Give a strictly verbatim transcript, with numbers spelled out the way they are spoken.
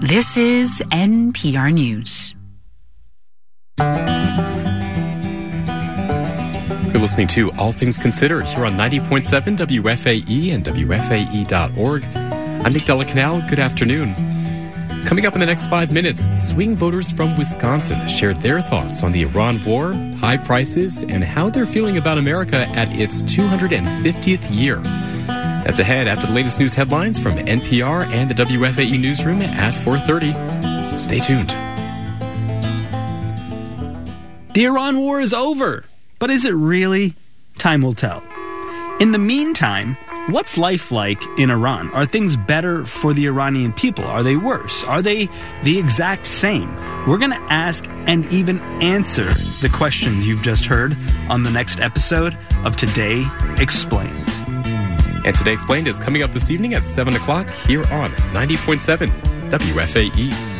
This is N P R News. You're listening to All Things Considered here on ninety point seven W F A E and W F A E dot org. I'm Nick Delacanal. Good afternoon. Coming up in the next five minutes, swing voters from Wisconsin shared their thoughts on the Iran war, high prices, and how they're feeling about America at its two hundred fiftieth year. That's ahead after the latest news headlines from N P R and the W F A E newsroom at four thirty. Stay tuned. The Iran war is over, but is it really? Time will tell. In the meantime, what's life like in Iran? Are things better for the Iranian people? Are they worse? Are they the exact same? We're going to ask and even answer the questions you've just heard on the next episode of Today Explained. And Today Explained is coming up this evening at seven o'clock here on ninety point seven W F A E.